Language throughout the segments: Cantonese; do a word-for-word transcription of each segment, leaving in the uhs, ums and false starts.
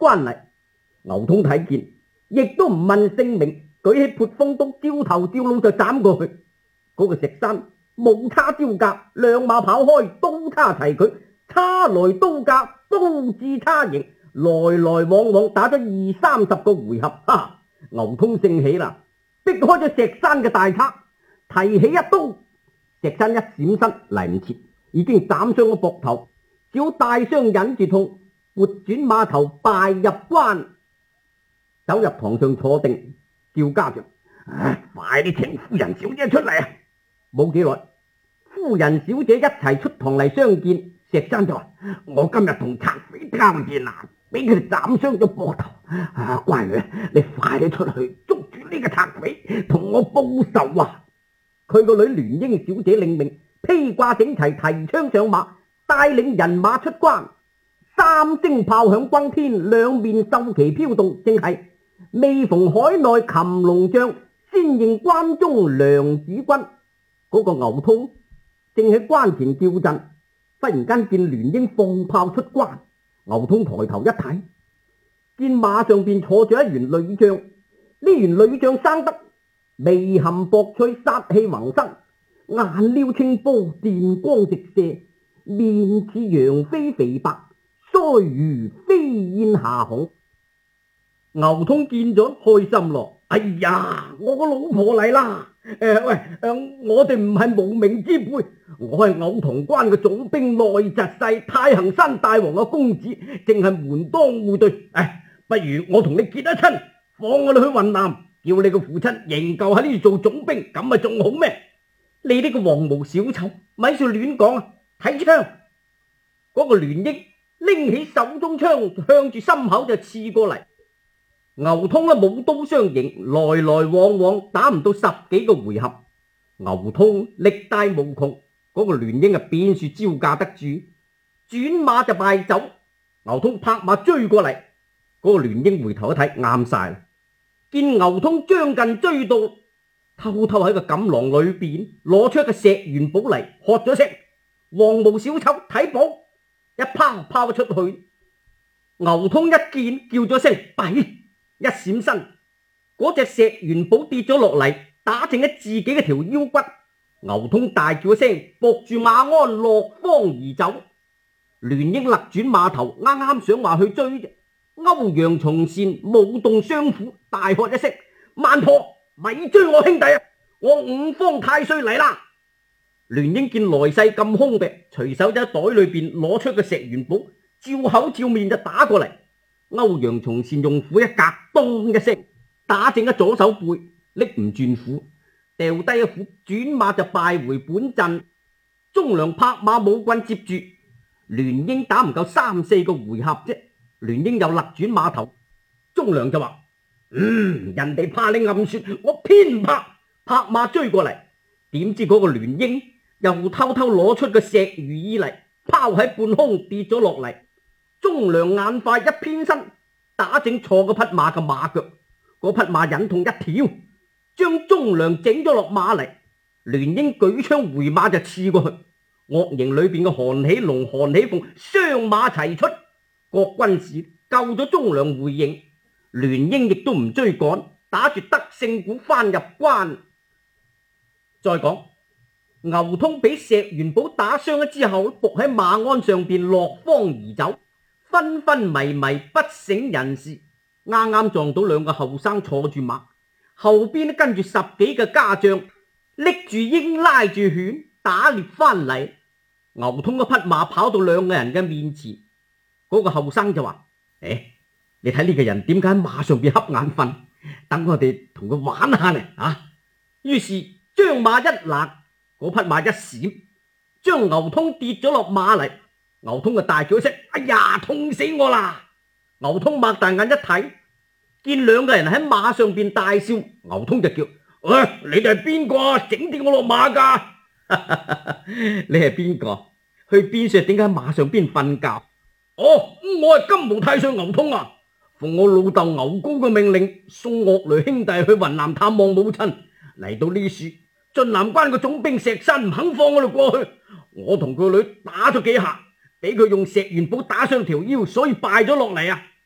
關嚟。牛通睇見，亦都唔問姓名，舉起潑風刀，照頭照腦就斬過去。嗰、那個石山冇叉招架，兩馬跑開，刀叉齊舉，叉來刀架，刀至叉形，來來往往打咗二三十個回合。哈！牛通盛起啦，逼開咗石山嘅大叉，提起一刀，石山一閃身嚟唔切，已經斬傷咗膊頭，只好帶傷忍住痛，撥轉馬頭敗入關，走入堂上坐定，叫家長：唉，快啲請夫人小姐出嚟啊！冇幾耐，夫人小姐一齊出堂嚟相見。石山就話：我今日同賊匪交戰啊，俾佢哋斬傷咗膊頭。啊，乖女，你快啲出去捉住呢個賊匪，同我報仇啊！佢個女聯英小姐領命，披掛整齊，提槍上馬，帶領人馬出關。三聲炮響轟天，兩面繡旗飄動，正係未逢海內擒龍將，先認關中梁子軍。嗰、那個牛通正喺關前叫陣，忽然間見聯英放炮出關。牛通抬頭一睇，見馬上邊坐住一員女將。呢員女將生得眉含薄翠，殺氣橫生，眼撩清波，電光直射，面似楊妃肥白，腮如飛燕下紅。牛通見咗開心咯，哎呀，我個老婆嚟啦！誒、呃、喂，誒、呃、我哋唔係無名之輩，我係藕塘關嘅總兵內侄婿太行山大王嘅公子，正係門當戶對。誒，不如我同你結一親，放我哋去雲南，叫你個父親營救喺呢度做總兵，咁咪仲好咩？你呢個黃毛小丑，咪說亂講啊！睇槍，嗰、那個聯益拎起手中槍，向住心口就刺過嚟。牛通呢冇刀相迎，來來往往打唔到十幾個回合。牛通力大無窮，嗰、那個聯英啊便是招架得住，轉馬就敗走。牛通拍馬追過嚟，嗰、那個聯英回頭一睇，啱晒啦。見牛通將近追到，偷偷喺個錦囊裏邊攞出一個石元寶嚟，喝咗聲：黃毛小丑睇寶！一拋拋出去。牛通一見叫咗聲弊，一閃身，嗰隻石元寶跌咗落嚟，打正喺自己嘅條腰骨。牛通大叫一聲，駁住馬鞍落荒而走。聯英勒轉馬頭，啱啱想話去追啫。歐陽從善舞動雙斧，大喝一聲：慢婆，咪追我兄弟啊！我五方太歲嚟啦！聯英見來勢咁凶嘅，隨手就喺袋裏邊攞出個石元寶，照口照面就打過嚟。歐陽從善用斧一格，咚一聲打正喺左手背，拎唔轉斧，掉低一斧，轉馬就敗回本陣。忠良拍馬舞棍接住，聯英打唔夠三四個回合啫。聯英又勒轉馬頭，忠良就話：嗯，人哋怕你暗說，我偏唔怕。拍馬追過嚟，點知嗰個聯英又偷偷攞出個石如意嚟，拋喺半空跌咗落嚟。忠良眼快一偏身，打正錯嗰匹馬嘅馬腳，嗰匹馬忍痛一跳，將忠良整咗落馬嚟。聯英舉槍回馬就刺過去，惡營裏邊嘅韓喜龍、韓喜鳳雙馬齊出，各軍士救咗忠良回營。聯英亦都唔追趕，打住得勝鼓翻入關。再講牛通俾石元寶打傷咗之後，伏喺馬鞍上邊落荒而走，昏昏迷迷不省人事。啱啱撞到兩個後生坐住馬，後邊跟住十幾個家將拎住鷹拉住犬打獵翻嚟。牛通嗰匹馬跑到兩個人嘅面前，嗰、那個後生就話：誒、欸，你睇呢個人點解喺馬上邊瞌眼瞓？等我哋同佢玩下呢啊！於是將馬一勒，嗰匹馬一閃，將牛通跌咗落馬嚟。牛通就大叫一聲：哎呀，痛死我啦！牛通擘大眼一睇，見兩個人喺馬上邊大笑。牛通就叫：喂、哎，你哋係邊個？整跌我落馬噶？你係邊個？去邊處？點解喺馬上邊瞓覺？哦，我係金毛太歲牛通啊！奉我老豆牛皋嘅命令，送岳雷兄弟去雲南探望母親。嚟到呢處，晉南關嘅總兵石山唔肯放我哋過去，我同佢女打咗幾下，俾佢用石元寶打傷條腰，所以敗咗落嚟啊！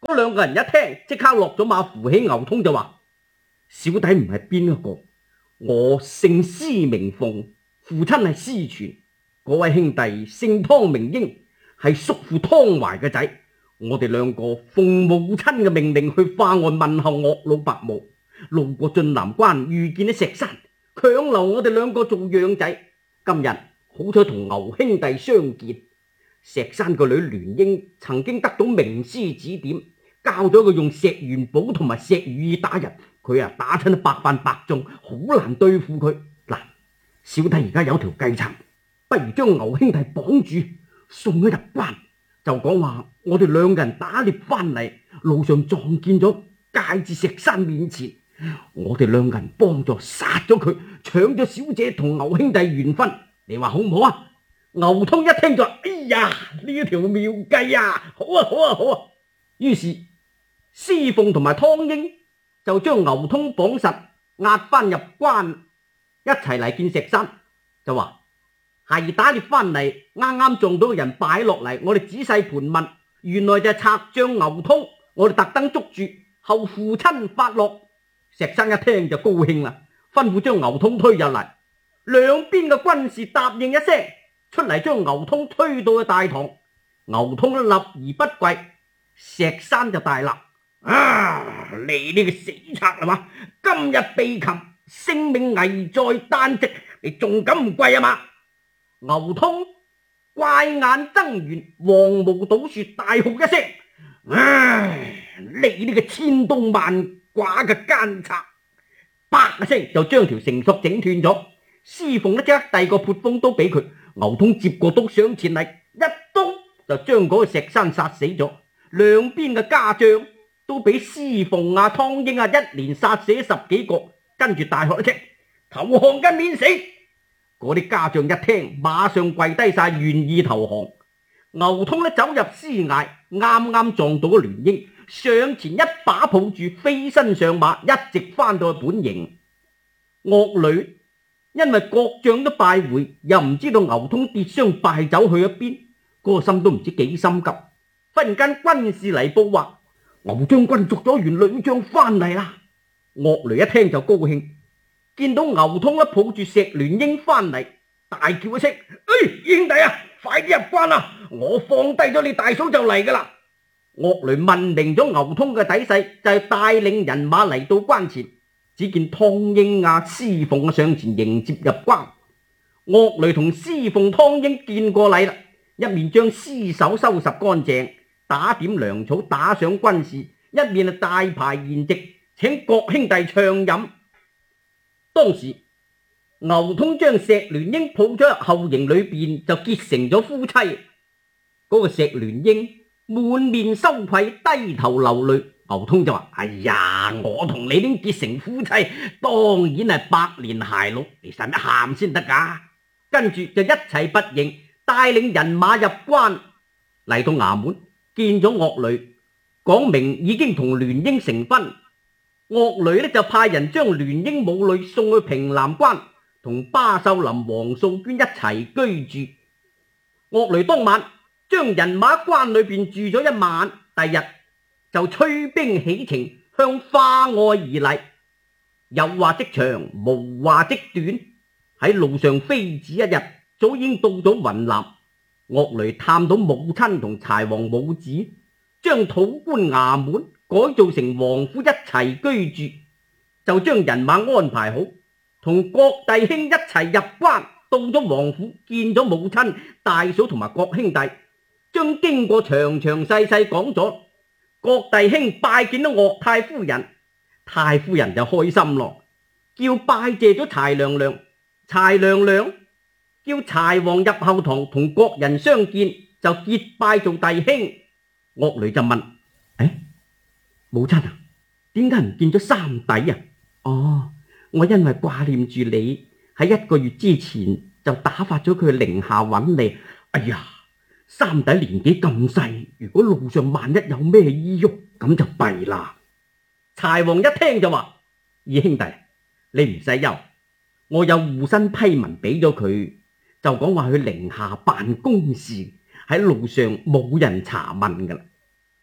嗰兩個人一聽，即刻落咗馬扶起牛通就話：小弟唔係邊一個，我姓施名鳳，父親係施傳，嗰位兄弟姓湯名英，係叔父湯懷嘅仔。我哋兩個奉母親嘅命令去化岸問候岳老伯母，路過晉南關遇見咗石山，強留我哋兩個做養仔。今日好彩同牛兄弟相見，石山個女聯英曾經得到名師指點，教咗佢用石元寶同埋石如意打人，佢啊打親百發百中，好難對付佢。嗱，小弟而家有條計策，不如將牛兄弟綁住，送咗入關，就講話我哋兩個人打獵翻嚟，路上撞見咗介至石山面前，我哋兩個人幫助殺咗佢，搶咗小姐同牛兄弟完婚，你話好唔好啊？牛通一聽就話：哎呀，呢條妙計啊，好啊好啊好啊！於是施鳳同埋湯英就將牛通綁實，押翻入關，一齊嚟見石山，就話係打獵翻嚟，啱啱撞到個人擺落嚟，我哋仔細盤問，原來就係賊將牛通，我哋特登捉住，後父親發落。石山一聽就高興啦，吩咐將牛通推入嚟，兩邊嘅軍士答應一聲，出嚟將牛通推到去大堂。牛通立而不跪，石山就大鬧：啊，你呢個死賊係嘛？今日被擒，性命危在旦夕，你仲敢唔跪啊嘛？牛通怪眼睜圓，黃毛倒豎，大喝一聲：唉，你呢個千刀萬剮嘅奸賊！啪一聲就將條繩索整斷咗。施鳳呢即刻遞個潑風刀俾佢，牛通接過刀上前嚟，一刀就將嗰個石山殺死咗。兩邊嘅家將都俾施鳳啊、湯英啊一連殺死十幾個，跟住大喝一聲：投降嘅免死！嗰啲家將一聽，馬上跪低晒，願意投降。牛通呢走入屍崖，啱啱撞到個聯英，上前一把抱住，飛身上馬，一直翻到去本營。岳女因為各將都敗回，又唔知道牛通跌傷敗走去一邊，嗰個心都唔知幾心急。忽然間軍士嚟報話：牛將軍捉咗完女將翻嚟啦！岳女一聽就高興，見到牛通一抱住石聯英翻嚟，大叫一聲：哎，兄弟啊，快啲入關啊！我放低咗你大嫂就嚟噶啦！岳雷問明咗牛通嘅底細，就係、是、帶領人馬嚟到關前，只見湯英啊、施鳳啊上前迎接入關。岳雷同施鳳、湯英見過禮啦，一面將屍首收拾乾淨，打點糧草，打賞軍士，一面啊大排筵席，請各兄弟暢飲。當時牛通將石聯英抱咗入後營裏邊，就結成咗夫妻。嗰、那個石聯英滿面羞愧，低頭流淚。牛通就話：哎呀，我同你已經結成夫妻，當然係百年偕老，你使乜喊先得噶？跟住就一齊拔營，帶領人馬入關，嚟到衙門見咗岳雷，講明已經同聯英成婚。岳雷呢就派人將聯英母女送去平南關，同巴秀林、黃素娟一齊居住。岳雷當晚將人馬關裏邊住咗一晚，第日就催兵起程，向化外而嚟。有話即長，無話即短，喺路上飛指一日，早已經到咗雲南。岳雷探到母親同柴王母子，將土官衙門改造成王府一齊居住，就將人馬安排好，同各弟兄一齊入關。到咗王府見咗母親、大嫂同埋各兄弟，將經過詳詳細細講咗。各弟兄拜見咗岳太夫人，太夫人就開心咯，叫拜謝咗柴娘娘。柴娘娘叫柴王入後堂同各人相見，就結拜做弟兄。岳雷就問：誒、哎，母親啊，點解唔見咗三弟啊？哦，我因為掛念住你，喺一個月之前就打發咗佢去寧夏揾你。哎呀，三弟年紀咁細，如果路上萬一有咩依郁，咁就弊啦。柴王一聽就話：二兄弟，你唔使憂，我有護身批文俾咗佢，就講話去寧夏辦公事，喺路上冇人查問噶啦。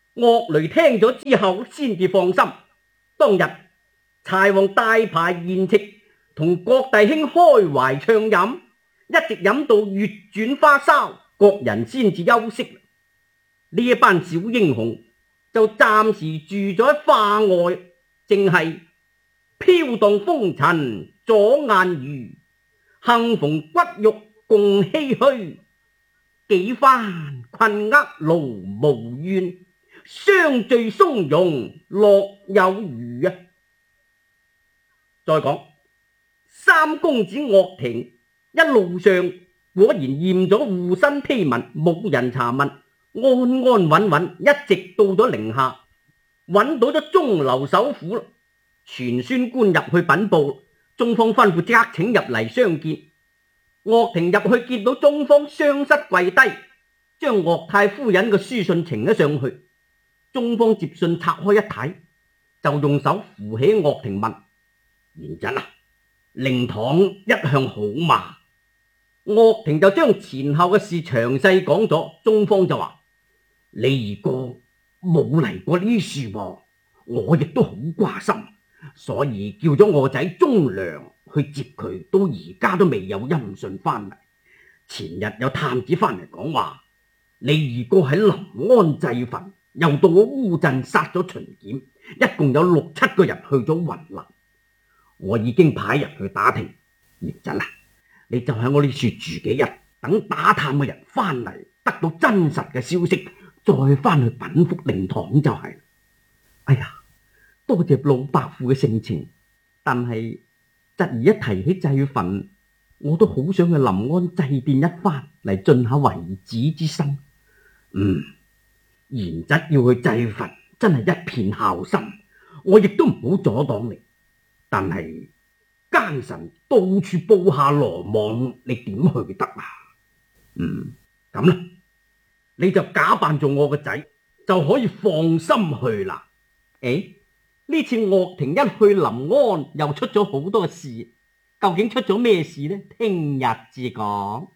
岳雷聽咗之後先至放心。當日柴王大排筵席，同各弟兄開懷暢飲，一直飲到月轉花梢，各人先至休息。呢一班小英雄就暫時住咗喺化外，正係飄蕩風塵阻眼餘，幸逢骨肉共唏噓，幾番困厄勞無怨，相聚松茸樂有餘啊！再講三公子岳庭一路上果然驗咗護身批文，冇人查問，安安穩穩一直到咗寧夏，揾到咗中流首府，傳宣官入去稟報，中方吩咐即刻請入嚟相見。岳庭入去見到中方，雙膝跪低，將岳太夫人嘅書信呈咗上去。中方接信拆開一睇，就用手扶起岳庭問：賢侄啊，靈堂一向好嘛？岳庭就將前後嘅事詳細講咗。中方就話：你二哥冇嚟過呢處噃，我亦都好掛心，所以叫咗我仔忠良去接佢，到而家都未有音訊翻嚟。前日有探子翻嚟講話，你二哥喺臨安祭墳，又到咗烏鎮殺咗秦檢，一共有六七個人去咗雲南。我已經派人去打聽，賢侄啊，你就喺我呢處住幾日，等打探嘅人翻嚟，得到真實嘅消息，再翻去稟覆靈堂就係。哎呀，多謝老伯父嘅盛情，但係侄兒一提起祭墳，我都好想去臨安祭奠一番，嚟盡下為子之心。嗯，賢侄要去祭墳，真係一片孝心，我亦都唔好阻擋你。但係奸臣到處布下羅網，你點去得啊？嗯，咁啦，你就假扮做我個仔，就可以放心去啦。誒，呢次岳庭一去臨安，又出咗好多事，究竟出咗咩事呢？聽日至講。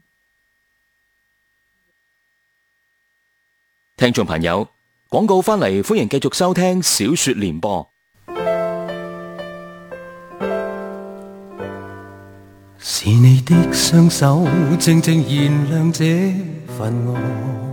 聽眾朋友，廣告翻嚟，歡迎繼續收聽小說連播。 是你的雙手靜靜燃亮這份愛，